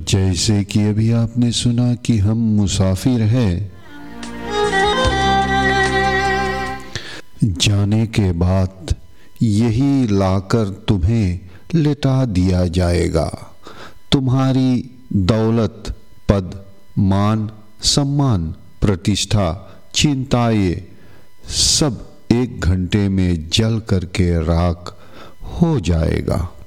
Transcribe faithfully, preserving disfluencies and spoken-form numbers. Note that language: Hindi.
जैसे कि अभी आपने सुना कि हम मुसाफिर हैं, जाने के बाद यही लाकर तुम्हें लिटा दिया जाएगा। तुम्हारी दौलत, पद, मान, सम्मान, प्रतिष्ठा, चिंताएं सब एक घंटे में जल करके राख हो जाएगा।